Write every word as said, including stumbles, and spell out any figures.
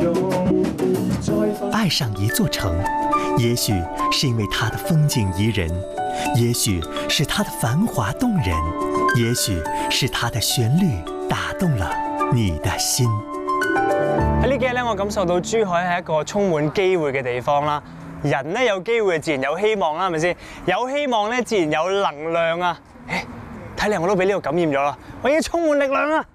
爱上一座城，也许是因为它的风景宜人，也許是它的繁華動人，也許是它的旋律打動了你的心。 喺呢幾日咧，我感受到珠海係一個充滿機會嘅地方啦。人咧有機會，自然有希望啦，係咪先？有希望咧，自然有能量啊！誒，睇嚟我都俾呢個感染咗啦，我已經充滿力量啦！